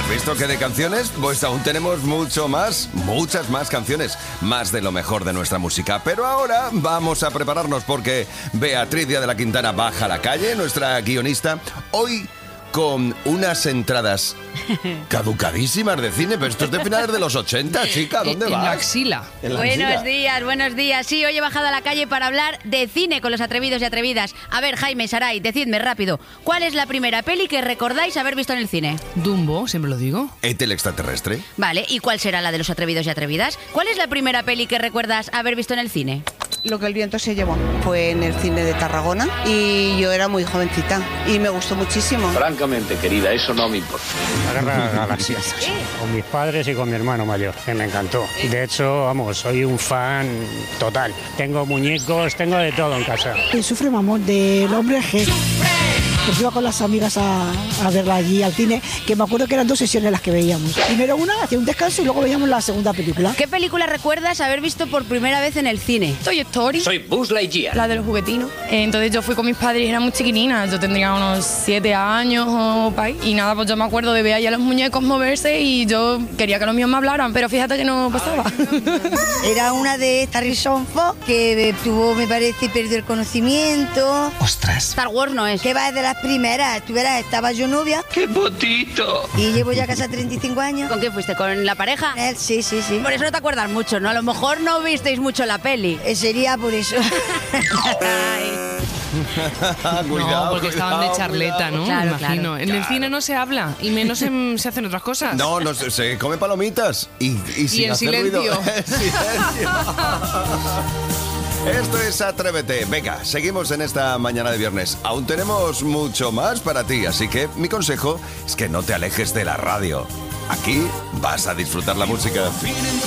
¿Has visto que de canciones? Pues aún tenemos muchas más canciones, más de lo mejor de nuestra música. Pero ahora vamos a prepararnos porque Beatriz Díaz de la Quintana baja a la calle, nuestra guionista, hoy con unas entradas caducadísimas de cine, pero esto es de finales de los 80, chica, ¿dónde vas? En la axila. Buenos días. Sí, hoy he bajado a la calle para hablar de cine con los atrevidos y atrevidas. A ver, Jaime, Saray, decidme rápido, ¿cuál es la primera peli que recordáis haber visto en el cine? Dumbo, siempre lo digo. ¿Et el extraterrestre? Vale, ¿y cuál será la de los atrevidos y atrevidas? ¿Cuál es la primera peli que recuerdas haber visto en el cine? Lo que el viento se llevó. Fue en el cine de Tarragona y yo era muy jovencita y me gustó muchísimo. Francamente, querida, eso no me importa. La Guerra de las Galaxias. Con mis padres y con mi hermano mayor, que me encantó. De hecho, vamos, soy un fan total. Tengo muñecos, tengo de todo en casa. Y sufre mamón del hombre G. Pues iba con las amigas a verla allí al cine, que me acuerdo que eran 2 sesiones las que veíamos. Primero una, hacía un descanso y luego veíamos la segunda película. ¿Qué película recuerdas haber visto por primera vez en el cine? Toy Story. Soy Buzz Lightyear. La de los juguetinos. Entonces yo fui con mis padres y era muy chiquitina. Yo tendría unos 7 años o por ahí. Y nada, pues yo me acuerdo de ver ahí a los muñecos moverse y yo quería que los míos me hablaran, pero fíjate que no pasaba. Era una de Harrison Ford que tuvo, me parece, perdió el conocimiento. ¡Ostras! Star Wars no es. Que va de las primeras. Tú verás, estaba yo novia. ¡Qué potito! Y llevo ya casi 35 años. ¿Con quién fuiste? ¿Con la pareja? Él, sí. Por eso no te acuerdas mucho, ¿no? A lo mejor no visteis mucho la peli. Sería por eso. Cuidado, No, porque estaban de charleta, ¿no? Claro, Me imagino. claro. En el cine no se habla y menos se hacen otras cosas. No, se come palomitas y sin en hacer silencio. ruido. En silencio. Esto es Atrévete. Venga, seguimos en esta mañana de viernes. Aún tenemos mucho más para ti, así que mi consejo es que no te alejes de la radio. Aquí vas a disfrutar la música.